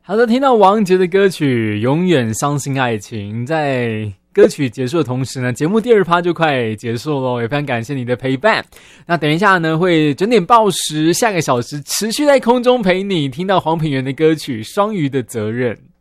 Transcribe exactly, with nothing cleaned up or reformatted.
好的，听到王杰的歌曲《永远相信爱情》，在歌曲结束的同时呢，节目第二趴就快结束了，也非常感谢你的陪伴。那等一下呢，会整点报时，下个小时持续在空中陪你听到黄品源的歌曲《双鱼的责任》。